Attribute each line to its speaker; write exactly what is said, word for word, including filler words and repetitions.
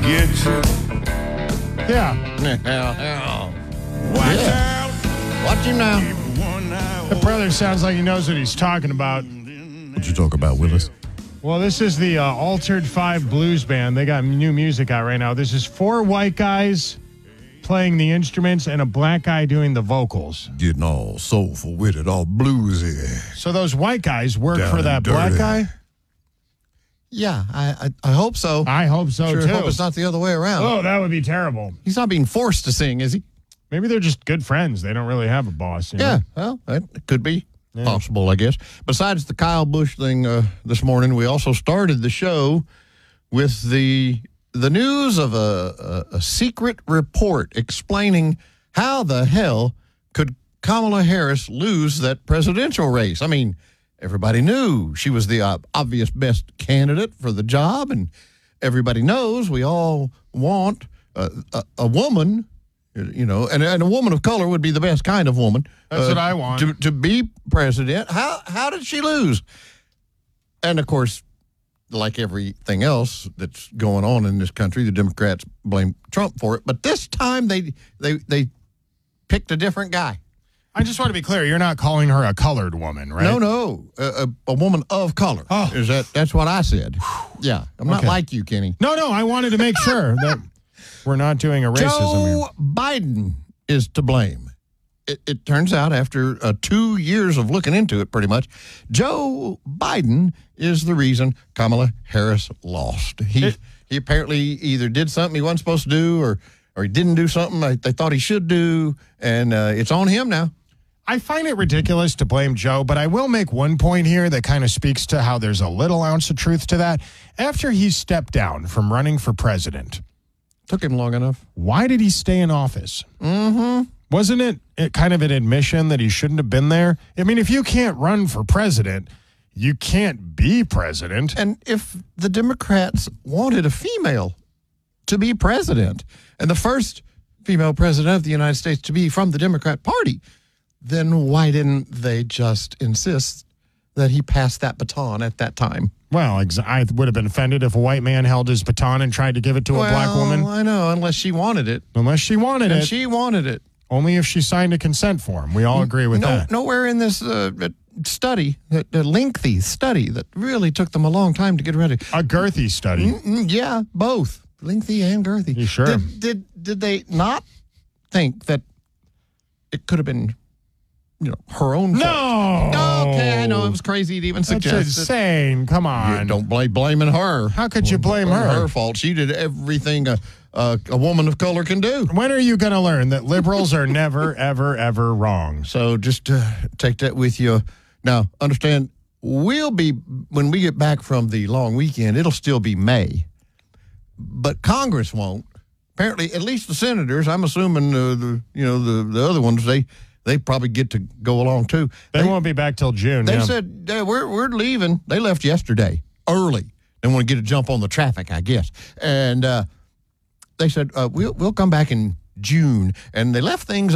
Speaker 1: get you.
Speaker 2: Yeah.
Speaker 1: Watch
Speaker 3: Yeah.
Speaker 1: out.
Speaker 3: Watch him now.
Speaker 1: One eye
Speaker 2: The brother sounds like he knows what he's talking about.
Speaker 3: What you talk about, Willis?
Speaker 2: Well, this is the uh, Altered Five Blues Band. They got new music out right now. This is four white guys playing the instruments and a black guy doing the vocals.
Speaker 3: Getting all soulful with it, all bluesy.
Speaker 2: So those white guys work
Speaker 3: Down
Speaker 2: for that
Speaker 3: and
Speaker 2: black
Speaker 3: dirty.
Speaker 2: guy?
Speaker 3: Yeah, I, I I hope so.
Speaker 2: I hope so,
Speaker 3: sure
Speaker 2: too.
Speaker 3: hope it's not the other way around.
Speaker 2: Oh, that would be terrible.
Speaker 3: He's not being forced to sing, is he?
Speaker 2: Maybe they're just good friends. They don't really have a boss. You know?
Speaker 3: Yeah, well, that could be possible, I guess. Besides the Kyle Busch thing uh, this morning, we also started the show with the the news of a, a, a secret report explaining how the hell could Kamala Harris lose that presidential race. I mean, everybody knew she was the uh, obvious best candidate for the job, and everybody knows we all want uh, a, a woman. You know, and, and a woman of color would be the best kind of woman.
Speaker 2: That's what I want.
Speaker 3: To, to be president. How how did she lose? And, of course, like everything else that's going on in this country, the Democrats blame Trump for it. But this time they they, they picked a different guy.
Speaker 2: I just want to be clear. You're not calling her a colored woman, right?
Speaker 3: No, no, a, a, a woman of color.
Speaker 2: Oh.
Speaker 3: Is that That's what I said. Yeah, I'm not
Speaker 2: Okay.
Speaker 3: like you, Kenny.
Speaker 2: No, no. I wanted to make sure that we're not doing a racism
Speaker 3: Joe
Speaker 2: here.
Speaker 3: Biden is to blame. It, it turns out after uh, two years of looking into it, pretty much, Joe Biden is the reason Kamala Harris lost. He
Speaker 2: It-
Speaker 3: he apparently either did something he wasn't supposed to do, or or he didn't do something they, they thought he should do, and uh, it's on him now.
Speaker 2: I find it ridiculous to blame Joe, but I will make one point here that kind of speaks to how there's a little ounce of truth to that. After he stepped down from running for president,
Speaker 3: Took him long enough.
Speaker 2: why did he stay in office?
Speaker 3: Mm-hmm.
Speaker 2: Wasn't it, it kind of an admission that he shouldn't have been there? I mean, if you can't run for president, you can't be president.
Speaker 3: And if the Democrats wanted a female to be president, and the first female president of the United States to be from the Democrat Party, then why didn't they just insist that he pass that baton at that time?
Speaker 2: Well, ex- I would have been offended if a white man held his baton and tried to give it to a black woman.
Speaker 3: I know, unless she wanted it.
Speaker 2: Unless she wanted
Speaker 3: And
Speaker 2: it.
Speaker 3: she wanted it.
Speaker 2: Only if she signed a consent form. We all agree with
Speaker 3: no,
Speaker 2: that.
Speaker 3: Nowhere in this uh, study, that uh, lengthy study that really took them a long time to get ready.
Speaker 2: A girthy study.
Speaker 3: Mm, yeah, both lengthy and girthy.
Speaker 2: You sure?
Speaker 3: Did, did did they not think that it could have been, you know, her own fault?
Speaker 2: No.
Speaker 3: Okay, I know it was crazy to even
Speaker 2: That's
Speaker 3: suggest it.
Speaker 2: insane. Come on.
Speaker 3: Yeah, don't blame blaming her.
Speaker 2: How could you blame
Speaker 3: Well,
Speaker 2: her?
Speaker 3: Her fault. She did everything a, a a woman of color can do.
Speaker 2: When are you going to learn that liberals are never, ever, ever wrong?
Speaker 3: So just uh, take that with you. Now, understand, we'll be, when we get back from the long weekend, it'll still be May. But Congress won't. Apparently, at least the senators, I'm assuming uh, the you know the, the other ones, they they probably get to go along too.
Speaker 2: They, won't be back till June.
Speaker 3: They
Speaker 2: yeah.
Speaker 3: said uh, we're we're leaving. They left yesterday early. They want to get a jump on the traffic, I guess. And uh, they said uh, we'll we'll come back in June, and they left things